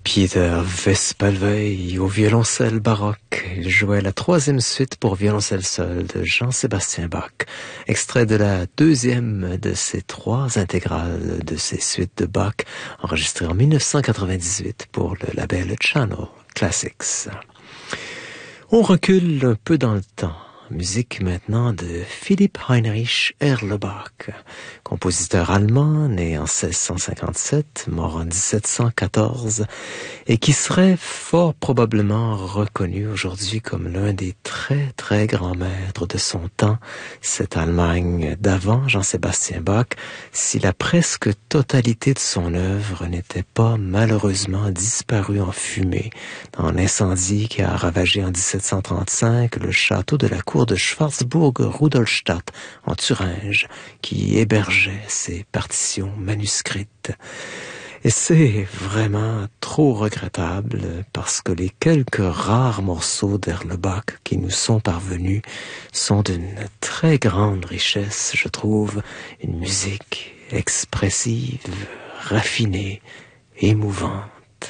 Peter Vespalveig au violoncelle baroque. Il jouait la troisième suite pour violoncelle seul de Jean-Sébastien Bach, extrait de la deuxième de ces trois intégrales de ces suites de Bach, enregistrées en 1998 pour le label Channel Classics. On recule un peu dans le temps. Musique maintenant de Philipp Heinrich Erlebach, compositeur allemand né en 1657, mort en 1714, et qui serait fort probablement reconnu aujourd'hui comme l'un des très très grands maîtres de son temps, cette Allemagne d'avant Jean-Sébastien Bach, si la presque totalité de son œuvre n'était pas malheureusement disparue en fumée dans l'incendie qui a ravagé en 1735 le château de la cour de Schwarzburg-Rudolstadt en Thuringe, qui hébergeait ses partitions manuscrites. Et c'est vraiment trop regrettable parce que les quelques rares morceaux d'Erlebach qui nous sont parvenus sont d'une très grande richesse, je trouve, une musique expressive, raffinée, émouvante.